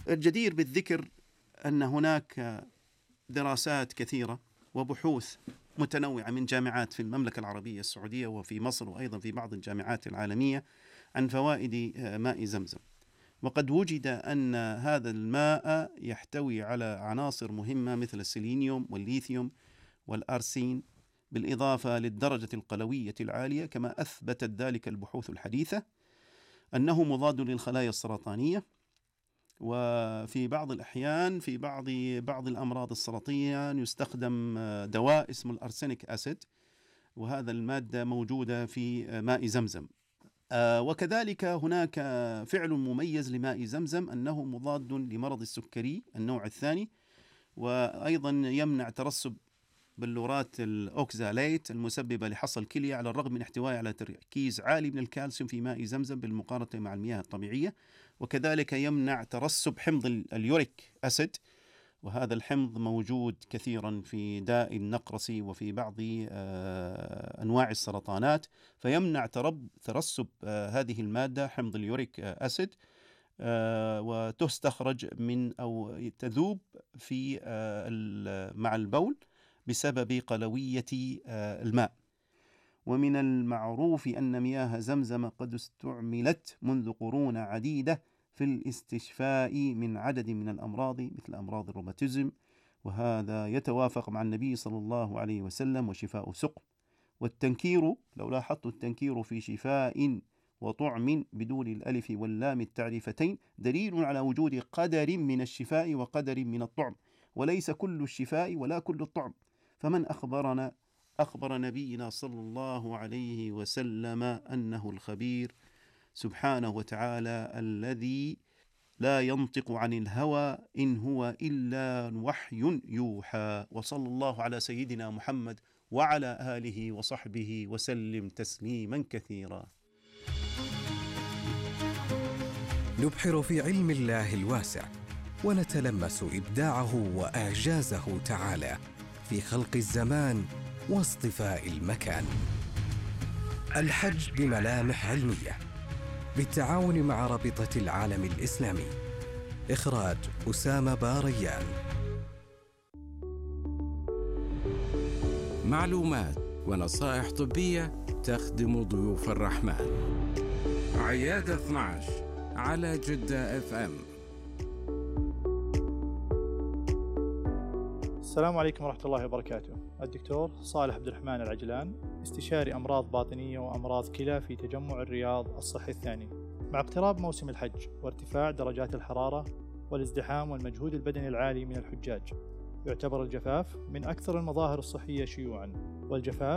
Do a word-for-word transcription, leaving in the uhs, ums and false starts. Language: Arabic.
الجدير بالذكر أن هناك دراسات كثيرة وبحوث متنوعة من جامعات في المملكة العربية السعودية وفي مصر وأيضا في بعض الجامعات العالمية عن فوائد ماء زمزم. وقد وجد أن هذا الماء يحتوي على عناصر مهمة مثل السيلينيوم والليثيوم والأرسين، بالإضافة للدرجة القلوية العالية، كما أثبتت ذلك البحوث الحديثة أنه مضاد للخلايا السرطانية. وفي بعض الأحيان في بعض بعض الأمراض السرطانية يستخدم دواء اسمه الأرسينيك أسيد، وهذا المادة موجودة في ماء زمزم. وكذلك هناك فعل مميز لماء زمزم أنه مضاد لمرض السكري النوع الثاني، وأيضا يمنع ترسب بلورات الأوكزاليت المسببة لحصى الكلية، على الرغم من احتوائه على تركيز عالي من الكالسيوم في ماء زمزم بالمقارنة مع المياه الطبيعية. وكذلك يمنع ترسب حمض اليوريك أسيد، وهذا الحمض موجود كثيرا في داء النقرس وفي بعض أنواع السرطانات، فيمنع ترسب هذه المادة حمض اليوريك أسيد، وتستخرج من أو تذوب في مع البول بسبب قلوية الماء. ومن المعروف أن مياه زمزم قد استعملت منذ قرون عديدة في الاستشفاء من عدد من الأمراض مثل أمراض الروماتيزم، وهذا يتوافق مع النبي صلى الله عليه وسلم، وشفاء سقم. والتنكير، لو لاحظت التنكير في شفاء وطعم بدون الألف واللام التعريفتين دليل على وجود قدر من الشفاء وقدر من الطعم، وليس كل الشفاء ولا كل الطعم. فمن أخبرنا أخبر نبينا صلى الله عليه وسلم أنه الخبير سبحانه وتعالى الذي لا ينطق عن الهوى إن هو إلا وحي يوحى. وصلى الله على سيدنا محمد وعلى آله وصحبه وسلم تسليما كثيرا. نبحر في علم الله الواسع ونتلمس إبداعه وإعجازه تعالى في خلق الزمان واصطفاء المكان. الحج بملامح علمية بالتعاون مع رابطة العالم الإسلامي. إخراج أسامة باريان. معلومات ونصائح طبية تخدم ضيوف الرحمن. عيادة اثنا عشر على جدة اف ام. السلام عليكم ورحمة الله وبركاته. الدكتور صالح عبد الرحمن العجلان، استشاري أمراض باطنية وأمراض كلى في تجمع الرياض الصحي الثاني. مع اقتراب موسم الحج وارتفاع درجات الحرارة والازدحام والمجهود البدني العالي من الحجاج، يعتبر الجفاف من أكثر المظاهر الصحية شيوعاً، والجفاف